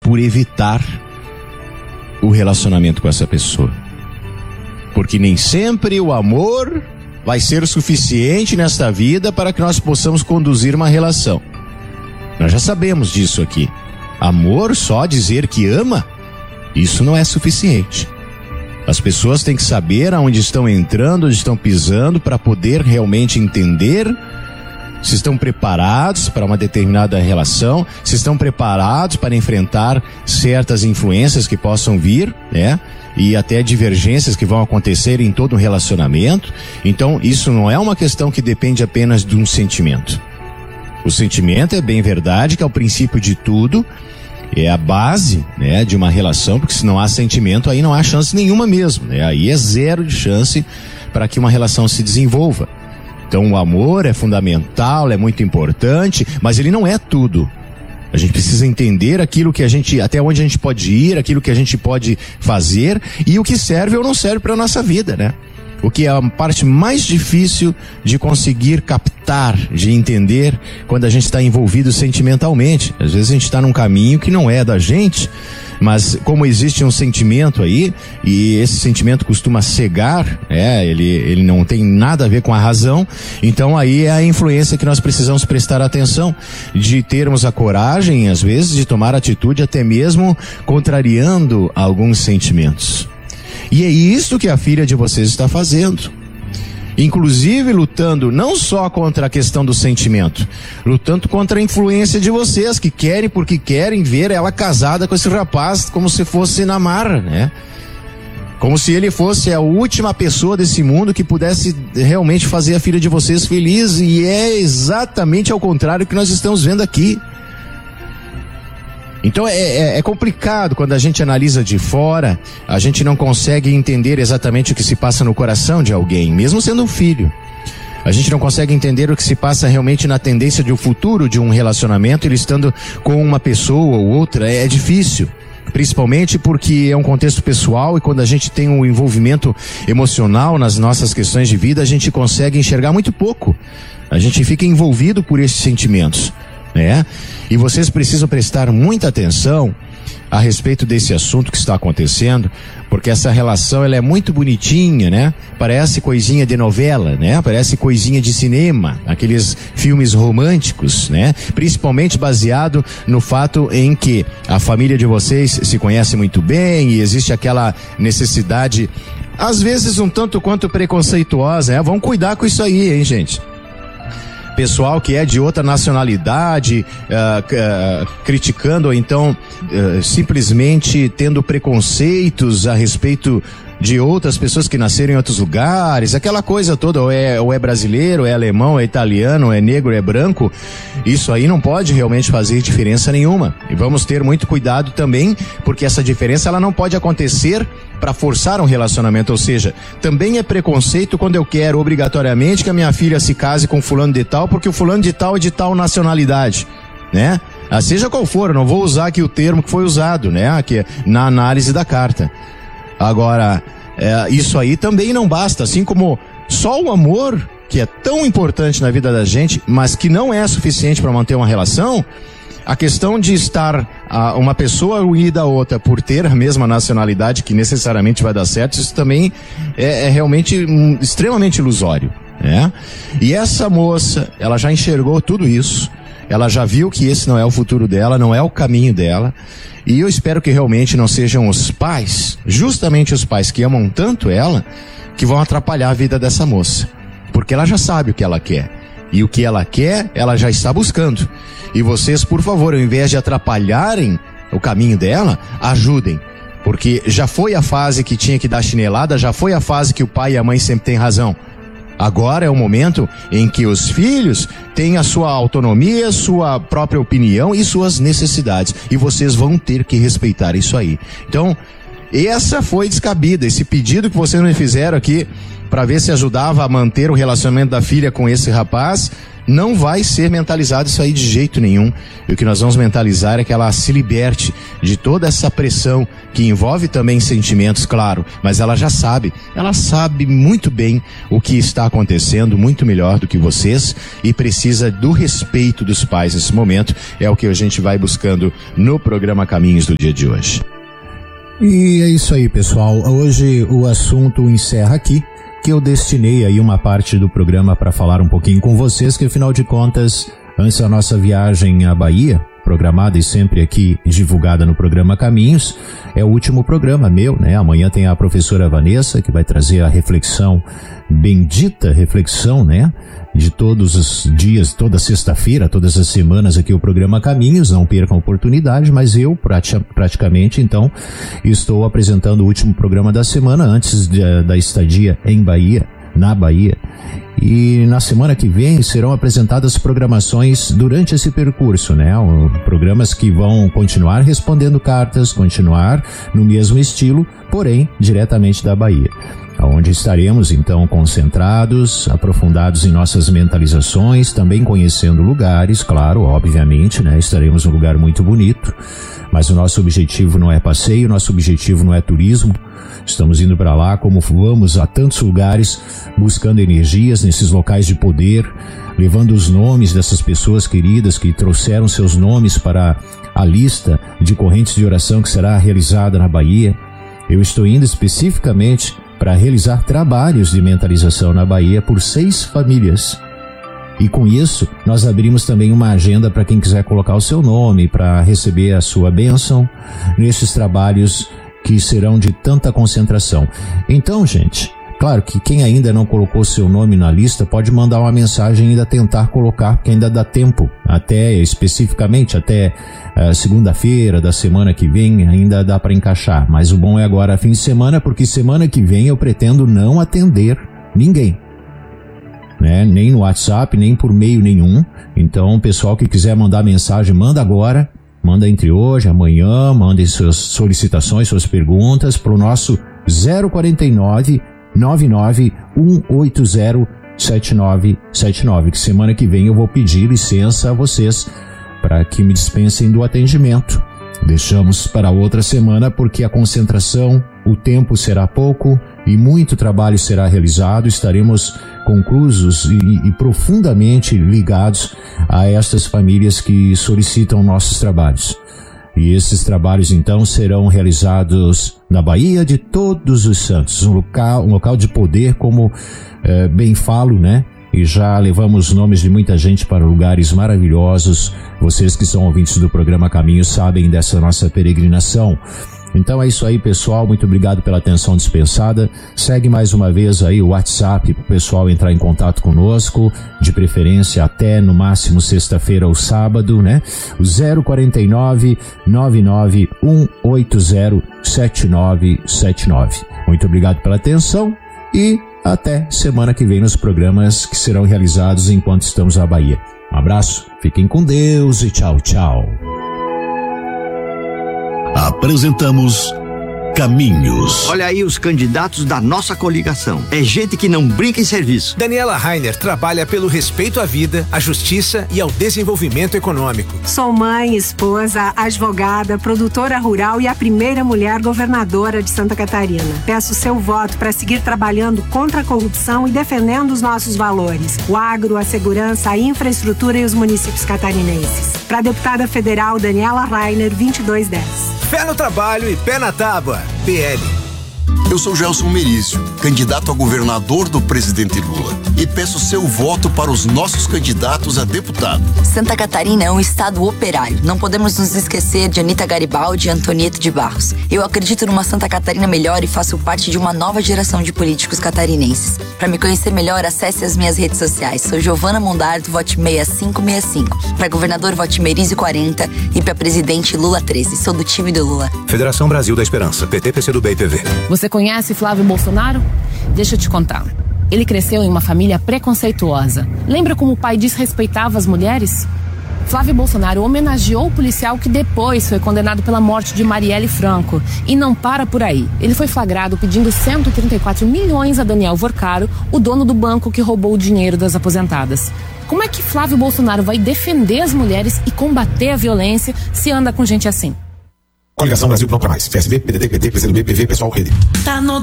por evitar o relacionamento com essa pessoa. Porque nem sempre o amor vai ser o suficiente nesta vida para que nós possamos conduzir uma relação. Nós já sabemos disso aqui. Amor, só dizer que ama, isso não é suficiente. As pessoas têm que saber aonde estão entrando, onde estão pisando, para poder realmente entender se estão preparados para uma determinada relação, se estão preparados para enfrentar certas influências que possam vir, né? E até divergências que vão acontecer em todo um relacionamento. Então, isso não é uma questão que depende apenas de um sentimento. O sentimento é bem verdade que é o princípio de tudo, é a base, né, de uma relação, porque se não há sentimento, aí não há chance nenhuma mesmo, né? Aí é zero de chance para que uma relação se desenvolva. Então o amor é fundamental, é muito importante, mas ele não é tudo. A gente precisa entender aquilo que até onde a gente pode ir, aquilo que a gente pode fazer e o que serve ou não serve para a nossa vida, né? O que é a parte mais difícil de conseguir captar, de entender quando a gente está envolvido sentimentalmente. Às vezes a gente está num caminho que não é da gente, mas como existe um sentimento aí, e esse sentimento costuma cegar, ele não tem nada a ver com a razão, então aí é a influência que nós precisamos prestar atenção, de termos a coragem, às vezes, de tomar atitude até mesmo contrariando alguns sentimentos. E é isso que a filha de vocês está fazendo. Inclusive lutando não só contra a questão do sentimento, lutando contra a influência de vocês, que querem porque querem ver ela casada com esse rapaz como se fosse na marra, né? Como se ele fosse a última pessoa desse mundo que pudesse realmente fazer a filha de vocês feliz, e é exatamente ao contrário que nós estamos vendo aqui. Então é complicado quando a gente analisa de fora, a gente não consegue entender exatamente o que se passa no coração de alguém, mesmo sendo um filho. A gente não consegue entender o que se passa realmente na tendência de um futuro de um relacionamento, ele estando com uma pessoa ou outra, é difícil. Principalmente porque é um contexto pessoal, e quando a gente tem um envolvimento emocional nas nossas questões de vida, a gente consegue enxergar muito pouco. A gente fica envolvido por esses sentimentos, né? E vocês precisam prestar muita atenção a respeito desse assunto que está acontecendo, porque essa relação ela é muito bonitinha, né? Parece coisinha de novela, né? Parece coisinha de cinema, aqueles filmes românticos, né? Principalmente baseado no fato em que a família de vocês se conhece muito bem e existe aquela necessidade, às vezes um tanto quanto preconceituosa, né? Vamos cuidar com isso aí, hein, gente? Pessoal que é de outra nacionalidade, criticando ou então simplesmente tendo preconceitos a respeito de outras pessoas que nasceram em outros lugares, aquela coisa toda, ou é brasileiro, é alemão, é italiano, é negro, é branco. Isso aí não pode realmente fazer diferença nenhuma. E vamos ter muito cuidado também, porque essa diferença ela não pode acontecer para forçar um relacionamento, ou seja, também é preconceito quando eu quero obrigatoriamente que a minha filha se case com fulano de tal, porque o fulano de tal é de tal nacionalidade, né? Seja qual for, eu não vou usar aqui o termo que foi usado, né? Aqui, na análise da carta. Agora, isso aí também não basta, assim como só o amor, que é tão importante na vida da gente, mas que não é suficiente para manter uma relação, a questão de estar uma pessoa unida a outra por ter a mesma nacionalidade, que necessariamente vai dar certo, isso também é realmente extremamente ilusório, né? E essa moça, ela já enxergou tudo isso, ela já viu que esse não é o futuro dela, não é o caminho dela, e eu espero que realmente não sejam os pais, justamente os pais que amam tanto ela, que vão atrapalhar a vida dessa moça, porque ela já sabe o que ela quer, e o que ela quer, ela já está buscando. E vocês, por favor, ao invés de atrapalharem o caminho dela, ajudem, porque já foi a fase que tinha que dar chinelada, já foi a fase que o pai e a mãe sempre têm razão. Agora é o momento em que os filhos têm a sua autonomia, sua própria opinião e suas necessidades. E vocês vão ter que respeitar isso aí. Então, essa foi descabida. Esse pedido que vocês me fizeram aqui para ver se ajudava a manter o relacionamento da filha com esse rapaz, não vai ser mentalizado isso aí de jeito nenhum. E o que nós vamos mentalizar é que ela se liberte de toda essa pressão que envolve também sentimentos, claro, mas ela já sabe, ela sabe muito bem o que está acontecendo, muito melhor do que vocês, e precisa do respeito dos pais nesse momento. É o que a gente vai buscando no programa Caminhos do dia de hoje. E é isso aí, pessoal. Hoje o assunto encerra aqui, que eu destinei aí uma parte do programa para falar um pouquinho com vocês, que afinal de contas, antes da nossa viagem à Bahia, programada e sempre aqui divulgada no programa Caminhos, é o último programa meu, né? Amanhã tem a professora Vanessa, que vai trazer a reflexão, bendita reflexão, né? De todos os dias, toda sexta-feira, todas as semanas aqui o programa Caminhos, não percam a oportunidade, mas eu praticamente, então, estou apresentando o último programa da semana antes da estadia em Bahia, na Bahia. E na semana que vem serão apresentadas programações durante esse percurso, né? Programas que vão continuar respondendo cartas, continuar no mesmo estilo, porém diretamente da Bahia, onde estaremos então concentrados, aprofundados em nossas mentalizações, também conhecendo lugares, claro, obviamente, né? Estaremos num lugar muito bonito, mas o nosso objetivo não é passeio, nosso objetivo não é turismo. Estamos indo para lá, como vamos a tantos lugares, buscando energias nesses locais de poder, levando os nomes dessas pessoas queridas que trouxeram seus nomes para a lista de correntes de oração que será realizada na Bahia. Eu estou indo especificamente para realizar trabalhos de mentalização na Bahia por 6 famílias. E com isso, nós abrimos também uma agenda para quem quiser colocar o seu nome, para receber a sua bênção nesses trabalhos que serão de tanta concentração. Então, gente, claro que quem ainda não colocou seu nome na lista pode mandar uma mensagem e ainda tentar colocar, porque ainda dá tempo, especificamente até segunda-feira da semana que vem, ainda dá para encaixar. Mas o bom é agora fim de semana, porque semana que vem eu pretendo não atender ninguém, né? Nem no WhatsApp, nem por meio nenhum. Então, o pessoal que quiser mandar mensagem, manda agora. Manda entre hoje, amanhã, mande suas solicitações, suas perguntas para o nosso 049 99 180 7979, que semana que vem eu vou pedir licença a vocês para que me dispensem do atendimento. Deixamos para outra semana porque a concentração, o tempo será pouco e muito trabalho será realizado. Estaremos conclusos e profundamente ligados a estas famílias que solicitam nossos trabalhos. E esses trabalhos então serão realizados na Bahia de Todos os Santos, um local de poder, como bem falo, né? E já levamos nomes de muita gente para lugares maravilhosos. Vocês que são ouvintes do programa Caminho sabem dessa nossa peregrinação. Então é isso aí, pessoal. Muito obrigado pela atenção dispensada. Segue mais uma vez aí o WhatsApp para o pessoal entrar em contato conosco, de preferência até no máximo sexta-feira ou sábado, né? O 049 99 180 7979. Muito obrigado pela atenção e até semana que vem nos programas que serão realizados enquanto estamos na Bahia. Um abraço, fiquem com Deus e tchau, tchau. Apresentamos Caminhos. Olha aí os candidatos da nossa coligação. É gente que não brinca em serviço. Daniela Rainer trabalha pelo respeito à vida, à justiça e ao desenvolvimento econômico. Sou mãe, esposa, advogada, produtora rural e a primeira mulher governadora de Santa Catarina. Peço seu voto para seguir trabalhando contra a corrupção e defendendo os nossos valores: o agro, a segurança, a infraestrutura e os municípios catarinenses. Para a deputada federal Daniela Rainer, 2210. Fé no trabalho e pé na tábua. PL. Eu sou Gelson Merício, candidato a governador do presidente Lula, e peço seu voto para os nossos candidatos a deputado. Santa Catarina é um estado operário. Não podemos nos esquecer de Anita Garibaldi e Antonieta de Barros. Eu acredito numa Santa Catarina melhor e faço parte de uma nova geração de políticos catarinenses. Para me conhecer melhor, acesse as minhas redes sociais. Sou Giovana Mondardo, vote 6565. Para governador, vote Merizio 40 e para presidente, Lula 13. Sou do time do Lula. Federação Brasil da Esperança, PT, PCdoB e PV. Você conhece Flávio Bolsonaro? Deixa eu te contar. Ele cresceu em uma família preconceituosa. Lembra como o pai desrespeitava as mulheres? Flávio Bolsonaro homenageou o policial que depois foi condenado pela morte de Marielle Franco. E não para por aí. Ele foi flagrado pedindo 134 milhões a Daniel Vorcaro, o dono do banco que roubou o dinheiro das aposentadas. Como é que Flávio Bolsonaro vai defender as mulheres e combater a violência se anda com gente assim? Coligação Brasil Não Pra Mais. PSB, PDT, PT, PCdoB, PV, Pessoal, Rede. Tá no